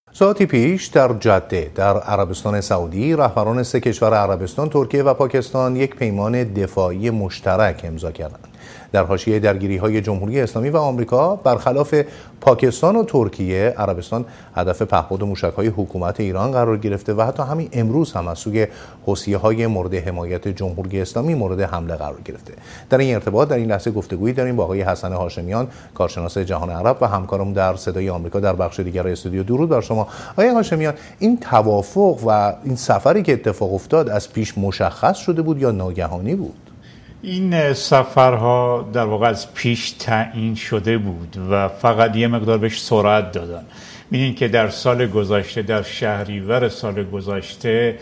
ساعتی پیش در جده در عربستان سعودی رهبران سه کشور عربستان، ترکیه و پاکستان یک پیمان دفاعی مشترک امضا کردند. در حاشیه درگیری‌های جمهوری اسلامی و آمریکا برخلاف پاکستان و ترکیه، عربستان هدف پهپاد موشک‌های حکومت ایران قرار گرفته و حتی همین امروز هم از سوی حوثی‌های مورد حمایت جمهوری اسلامی مورد حمله قرار گرفته. در این ارتباط در این لحظه گفتگویی داریم با آقای حسن هاشمیان، کارشناس جهان عرب و همکارم در صدای آمریکا در بخش دیگر استودیو. درود بر شما آقای هاشمیان. این توافق و این سفری که اتفاق افتاد از پیش مشخص شده بود یا ناگهانی بود؟ این سفرها در واقع از پیش تعیین شده بود و فقط یه مقدار بهش سرعت دادن. می‌بینید که در سال گذشته، در شهریور سال گذشته،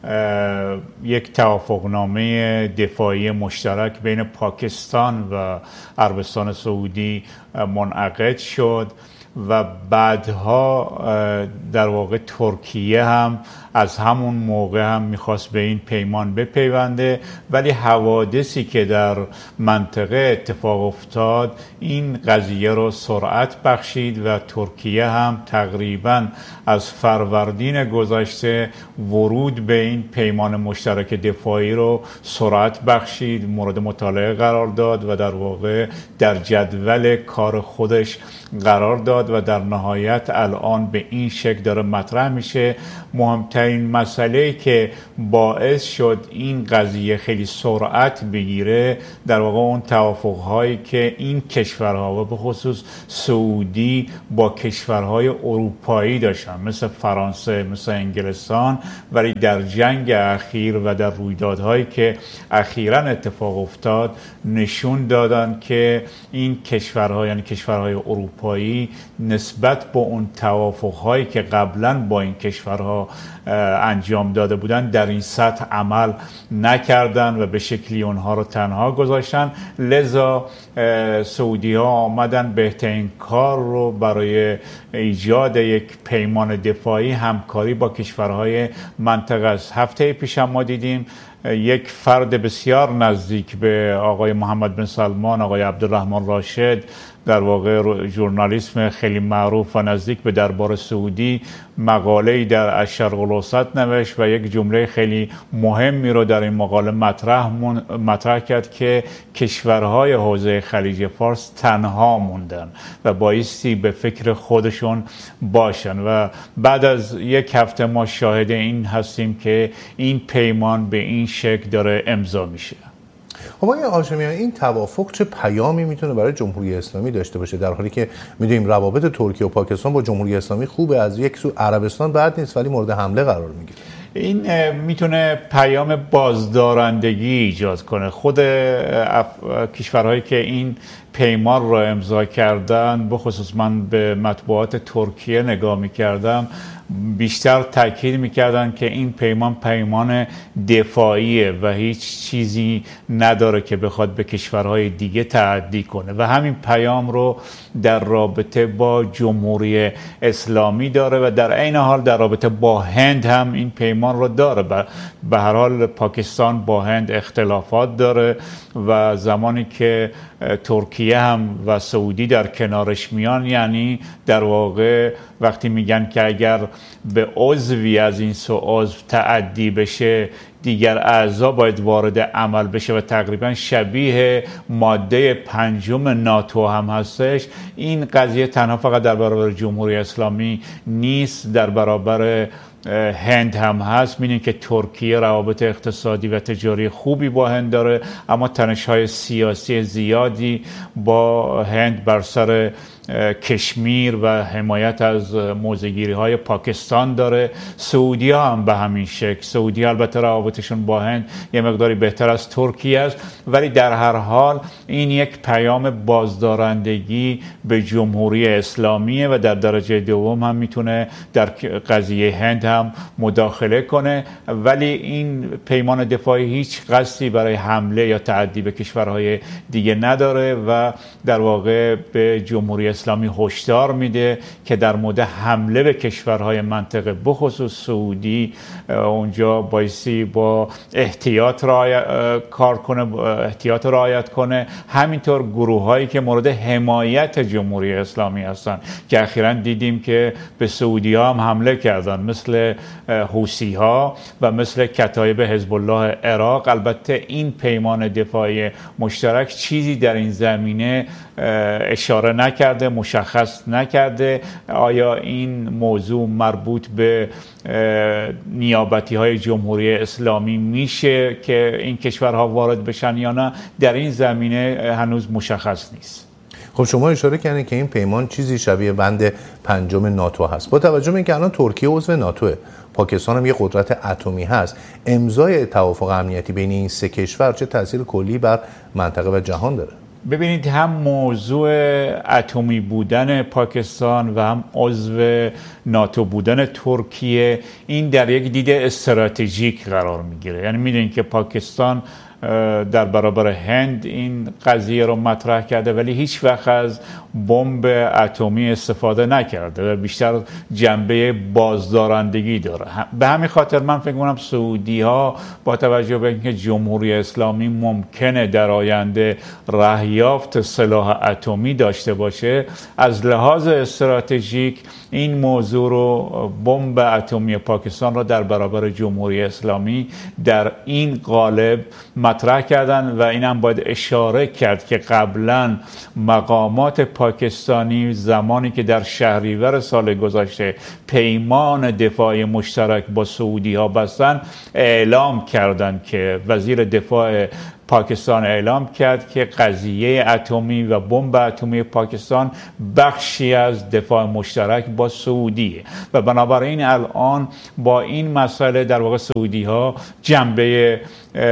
یک توافقنامه دفاعی مشترک بین پاکستان و عربستان سعودی منعقد شد و بعدها در واقع ترکیه هم از همون موقع هم میخواست به این پیمان بپیونده، ولی حوادثی که در منطقه اتفاق افتاد این قضیه رو سرعت بخشید و ترکیه هم تقریبا از فروردین گذشته ورود به این پیمان مشترک دفاعی رو سرعت بخشید، مورد مطالعه قرار داد و در واقع در جدول کار خودش قرار داد و در نهایت الان به این شکل داره مطرح میشه. مهمترین مسئله که باعث شد این قضیه خیلی سرعت بگیره در واقع اون توافقهایی که این کشورها و به خصوص سعودی با کشورهای اروپایی داشتن، مثل فرانسه، مثل انگلستان، ولی در جنگ اخیر و در رویدادهایی که اخیراً اتفاق افتاد نشون دادن که این کشورها، یعنی کشورهای اروپایی، نسبت به اون توافقهایی که قبلاً با این کشورها انجام داده بودن در این سطح عمل نکردن و به شکلی اونها رو تنها گذاشتن. لذا سعودی ها آمدن بهترین کار رو برای ایجاد یک پیمان دفاعی همکاری با کشورهای منطقه است. هفته پیش هم ما دیدیم یک فرد بسیار نزدیک به آقای محمد بن سلمان، آقای عبدالرحمن راشد، در واقع ژورنالیسم خیلی معروف و نزدیک به دربار سعودی، مقاله‌ای در الشرق الاوسط نوشت و یک جمله خیلی مهمی رو در این مقاله مطرح کرد که کشورهای حوزه خلیج فارس تنها موندن و بایستی به فکر خودشون باشن و بعد از یک هفته ما شاهد این هستیم که این پیمان به این شکل داره امضا میشه. خب آقای هاشمیان، این توافق چه پیامی میتونه برای جمهوری اسلامی داشته باشه، در حالی که میدونیم روابط ترکیه و پاکستان با جمهوری اسلامی خوبه، از یک سو عربستان بد نیست ولی مورد حمله قرار میگیره؟ این میتونه پیام بازدارندگی ایجاد کنه. خود کشورهایی که این پیمان را امضا کردن، بخصوص من به مطبوعات ترکیه نگاه میکردم، بیشتر تاکید میکردن که این پیمان دفاعیه و هیچ چیزی نداره که بخواد به کشورهای دیگه تعدی کنه و همین پیام رو در رابطه با جمهوری اسلامی داره و در عین حال در رابطه با هند هم این پیمان رو داره. به هر حال پاکستان با هند اختلافات داره و زمانی که ترکیه هم و سعودی در کنارش میان، یعنی در واقع وقتی میگن که اگر به عضوی از این سه عضو تعدی بشه دیگر اعضا باید وارد عمل بشه و تقریبا شبیه ماده 5 ناتو هم هستش. این قضیه تنها فقط در برابر جمهوری اسلامی نیست، در برابر هند هم هست. می‌بینید که ترکیه روابط اقتصادی و تجاری خوبی با هند داره، اما تنش‌های سیاسی زیادی با هند بر سر کشمیر و حمایت از موضع‌گیری‌های پاکستان داره. سعودی ها هم به همین شکل. سعودی ها البته روابطشون با هند یه مقداری بهتر از ترکیه است، ولی در هر حال این یک پیام بازدارندگی به جمهوری اسلامیه و در درجه دوم هم میتونه در قضیه هند هم مداخله کنه. ولی این پیمان دفاعی هیچ قصدی برای حمله یا تعدی به کشورهای دیگه نداره و در واقع به جمهوری اسلامی هشدار میده که در مورد حمله به کشورهای منطقه بخصوص سعودی اونجا بایستی با احتیاط رعایت کنه. همینطور گروه هایی که مورد حمایت جمهوری اسلامی هستن که اخیراً دیدیم که به سعودی ها هم حمله کردن، مثل حوثی ها و مثل کتایب حزب الله عراق. البته این پیمان دفاعی مشترک چیزی در این زمینه اشاره نکرده، مشخص نکرده آیا این موضوع مربوط به نیابتی های جمهوری اسلامی میشه که این کشورها وارد بشن یا نه. در این زمینه هنوز مشخص نیست. خب شما اشاره کردین که این پیمان چیزی شبیه بند پنجم ناتو هست. با توجه به اینکه الان ترکیه عضو ناتوه، پاکستان هم یه قدرت اتمی هست، امضای توافق امنیتی بین این سه کشور چه تاثیر کلی بر منطقه و جهان داره؟ ببینید، هم موضوع اتمی بودن پاکستان و هم عضو ناتو بودن ترکیه این در یک دید استراتژیک قرار میگیره. یعنی میدونید که پاکستان در برابر هند این قضیه رو مطرح کرده ولی هیچ وقت از بمب اتمی استفاده نکرده و بیشتر جنبه بازدارندگی داره. به همین خاطر من فکر می‌کنم سعودی ها با توجه به اینکه جمهوری اسلامی ممکنه در آینده رهیافت سلاح اتمی داشته باشه، از لحاظ استراتژیک این موضوع رو، بمب اتمی پاکستان رو در برابر جمهوری اسلامی در این قالب مطرح کردن و اینم باید اشاره کرد که قبلا مقامات پاکستانی زمانی که در شهریور سال گذشته پیمان دفاعی مشترک با سعودی ها بستن، اعلام کردند که وزیر دفاع پاکستان اعلام کرد که قضیه اتمی و بمب اتمی پاکستان بخشی از دفاع مشترک با سعودیه و بنابراین الان با این مسئله در واقع سعودی ها جنبه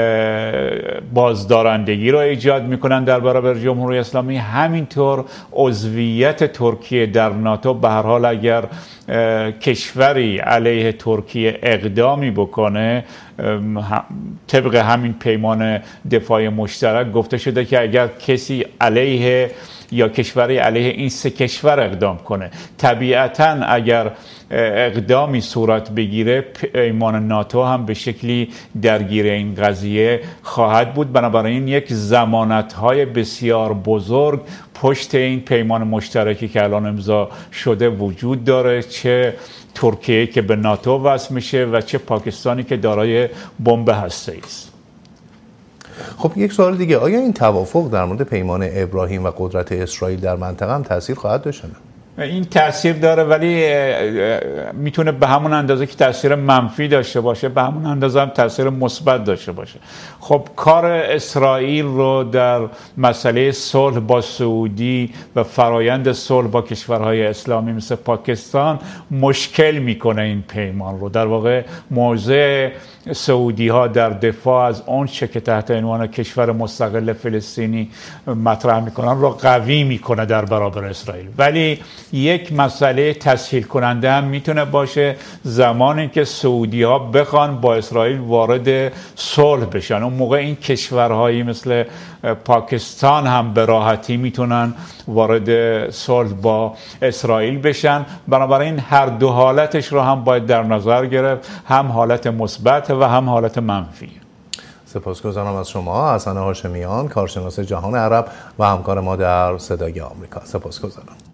بازدارندگی را ایجاد میکنن در برابر جمهوری اسلامی. همینطور عضویت ترکیه در ناتو، به هر حال اگر کشوری علیه ترکیه اقدامی بکنه طبق همین پیمان دفاعی مشترک گفته شده که اگر کسی علیه یا کشوری علیه این سه کشور اقدام کنه، طبیعتاً اگر اقدامی صورت بگیره پیمان ناتو هم به شکلی درگیر این قضیه خواهد بود. بنابراین یک ضمانت‌های بسیار بزرگ پشت این پیمان مشترکی که الان امضا شده وجود داره، چه ترکیه که به ناتو وصل میشه و چه پاکستانی که دارای بمب هسته‌ای است. خب یک سوال دیگه، آیا این توافق در مورد پیمان ابراهیم و قدرت اسرائیل در منطقه هم تاثیر خواهد داشت؟ این تاثیر داره ولی میتونه به همون اندازه که تاثیر منفی داشته باشه به همون اندازه هم تاثیر مثبت داشته باشه. خب کار اسرائیل رو در مسئله صلح با سعودی و فرایند صلح با کشورهای اسلامی مثل پاکستان مشکل میکنه این پیمان رو. در واقع موضع سعودی ها در دفاع از اون چه که تحت عنوان کشور مستقل فلسطینی مطرح میکنن رو قوی میکنه در برابر اسرائیل. ولی یک مسئله تسهیل کننده هم میتونه باشه زمانی که سعودی ها بخوان با اسرائیل وارد صلح بشن. اون موقع این کشورهایی مثل پاکستان هم به راحتی میتونن وارد صلح با اسرائیل بشن. بنابراین هر دو حالتش رو هم باید در نظر گرفت، هم حالت مثبت و هم حالت منفی. سپاسگزارم از شما حسن هاشمیان، کارشناس جهان عرب و همکار ما در صدای آمریکا. سپاسگزارم.